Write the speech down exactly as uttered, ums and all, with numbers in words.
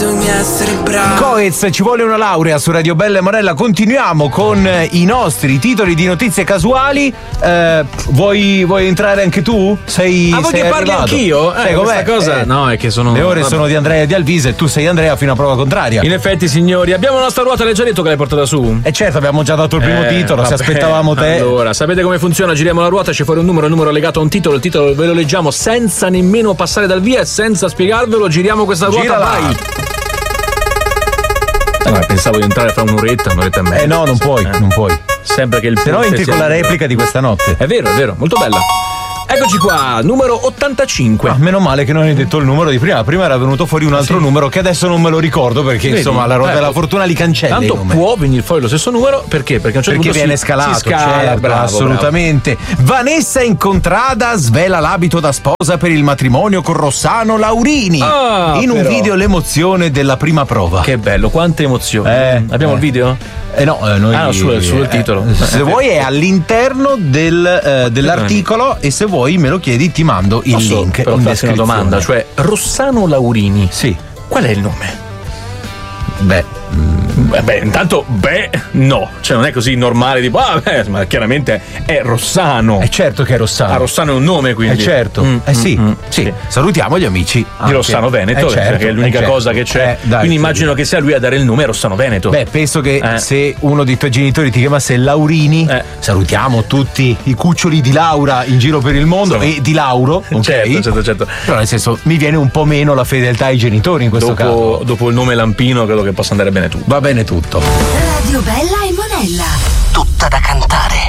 bisogna essere bravi. Coez, ci vuole una laurea su Radio Bella e Morella. Continuiamo con i nostri titoli di notizie casuali. Eh, vuoi, vuoi entrare anche tu? Sei, ah, vuoi sei che parli arrivato? anch'io? Eh, Sai com'è? questa cosa? Eh, no, è che sono. Le ore vabbè. sono di Andrea e di Alvise e tu sei Andrea fino a prova contraria. In effetti, signori, abbiamo la nostra ruota leggeretto che l'hai portata su. E certo, abbiamo già dato il primo Eh, titolo, se vabbè. aspettavamo te. Allora, sapete come funziona? Giriamo la ruota, ci fuori un numero, il numero legato a un titolo, il titolo ve lo leggiamo senza nemmeno passare dal via e senza spiegarvelo, giriamo questa ruota, Girala. vai! Eh, pensavo di entrare fra un'oretta, un'oretta e mezza. Eh no, non puoi, Eh. non puoi. Sempre che il Se no ponte entri sia con la libero. replica di questa notte. È vero, è vero, molto bella. Eccoci qua, numero ottantacinque. Ah, meno male che non hai detto il numero di prima. Prima era venuto fuori un altro Sì. numero che adesso non me lo ricordo perché Vedi? insomma la ruota Eh, della fortuna li cancella. Tanto i numeri. può venire fuori lo stesso numero perché? Perché a un certo Perché punto viene si, scalato, si scala, certo, bravo, assolutamente. Vanessa Incontrada svela l'abito da sposa per il matrimonio con Rossano Laurini. Ah, in un però. video l'emozione della prima prova. bravo. Che bello, quante emozioni. Eh, Abbiamo eh. il video? Eh no, eh, noi Ah, no, sul- sul eh, titolo. Se vuoi è all'interno del, eh, dell'articolo e se vuoi me lo chiedi ti mando il Posso link però in farti una descrizione. domanda, cioè Rossano Laurini. Sì. Qual è il nome? Beh, Beh, beh, intanto, beh, no, cioè non è così normale, tipo, ah, beh, ma chiaramente è Rossano. è certo che è Rossano. Ah, Rossano è un nome, quindi. Eh certo, Mm, eh sì, mm, mm, sì. Salutiamo gli amici Di anche- Rossano Veneto, eh certo, che è l'unica eh certo. cosa che c'è. Eh, dai, quindi sì. immagino che sia lui a dare il nome Rossano Veneto. Beh, penso che Eh. se uno dei tuoi genitori ti chiamasse Laurini, Eh. salutiamo tutti i cuccioli di Laura in giro per il mondo Insomma. e di Lauro, ok? Certo, certo, certo. Però nel senso mi viene un po' meno la fedeltà ai genitori in questo Dopo, caso. dopo il nome Lampino credo che possa andare bene tutto. Va bene tutto. Radio Bella e Monella. Tutta da cantare.